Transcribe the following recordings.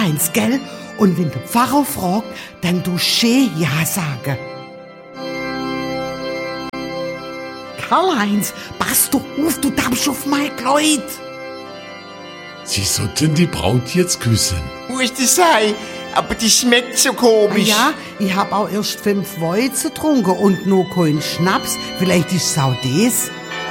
Karl-Heinz, gell? Und wenn der Pfarrer fragt, dann du schön ja sagen. Karl-Heinz, pass doch auf, du darfst auf mein Kleid. Sie sollten die Braut jetzt küssen. Muss das sein? Aber die schmeckt so komisch. Ja, ich hab auch erst 5 Weizen getrunken und noch keinen Schnaps. Vielleicht ist es auch das.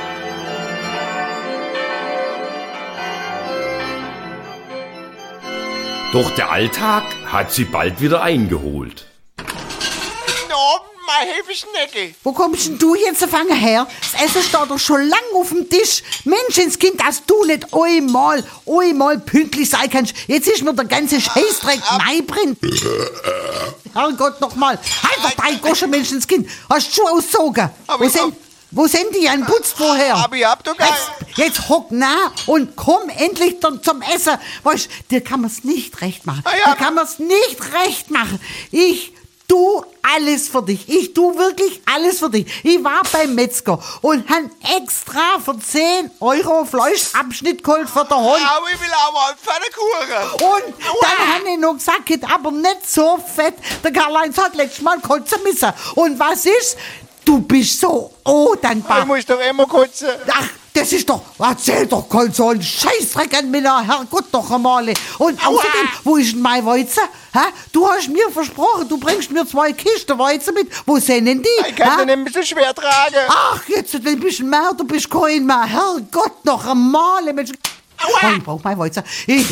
Doch der Alltag hat sie bald wieder eingeholt. Guten Abend, meine Hefeschnecke. Wo kommst denn du jetzt gefangen her? Das Essen steht doch schon lang auf dem Tisch. Menschenskind, dass du nicht einmal pünktlich sein kannst. Jetzt ist mir der ganze Scheißdreck neibrennt. Herrgott, nochmal. Halt doch bei Gosche, Menschenskind. Hast du Schuhe ausgezogen? Wo sind die? Ein Putz vorher? Aber ich hab doch gar Jetzt hock nah und komm endlich zum Essen. Weißt, dir kann man's nicht recht machen. Ja, dir kann man's nicht recht machen. Ich tu alles für dich. Ich tu wirklich alles für dich. Ich war beim Metzger und han extra für 10 € Fleischabschnitt geholt für den Hund. Aber ich will auch mal Pfannkuchen. Und dann han ich noch gesagt, geht aber nicht so fett. Der Karl-Heinz hat letztes Mal kotzen müssen. Und was ist? Du bist so dankbar. Ich muss doch immer kotzen. Ach, das ist doch, erzähl doch kein so ein Scheißdreck an mir, Herrgott doch einmal. Und außerdem, wo ist denn mein Weizen? Du hast mir versprochen, du bringst mir 2 Kisten Weizen mit. Wo sind denn die? Ich kann den ein bisschen schwer tragen. Ach, jetzt ein bisschen mehr, du bist kein mehr. Herrgott noch einmal. Mensch. Oh, ich brauch mein Weizen.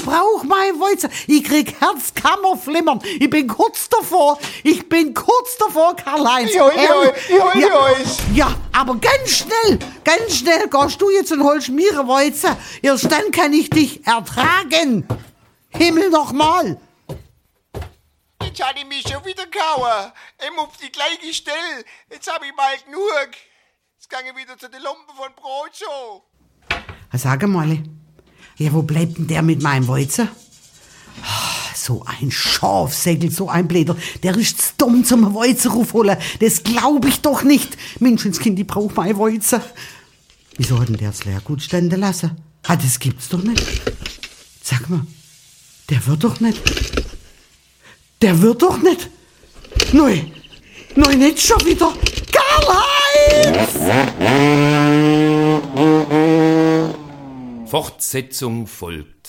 Ich krieg Herzkammerflimmern. Ich bin kurz davor, Karl-Heinz. Ja, aber ganz schnell gehst du jetzt und holst mir einen Weizen. Erst dann kann ich dich ertragen. Himmel nochmal. Jetzt hat ich mich schon wieder gehauen. Immer auf die gleiche Stelle. Jetzt hab ich mal genug. Jetzt gang ich wieder zu den Lumpen von Brotschau. Sag mal, ja, wo bleibt denn der mit meinem Weizen? So ein Schafsäckel, so ein Bläder. Der ist zu dumm zum Weizen raufholen. Das glaub ich doch nicht. Menschenskind, ich brauch mein Weizen. Wieso hat denn der das Leergut stehen lassen? Das gibt's doch nicht. Sag mal, der wird doch nicht. Nein, nicht schon wieder. Karl-Heinz! Fortsetzung folgt.